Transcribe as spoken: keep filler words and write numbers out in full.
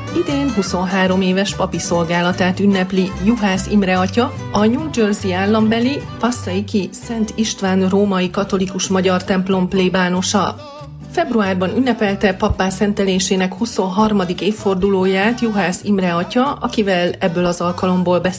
Idén huszonhárom éves papi szolgálatát ünnepli Juhász Imre atya, a New Jersey állambeli Passaic-i Szent István római katolikus magyar templom plébánosa. Februárban ünnepelte pappá szentelésének huszonharmadik évfordulóját Juhász Imre atya, akivel ebből az alkalomból beszélt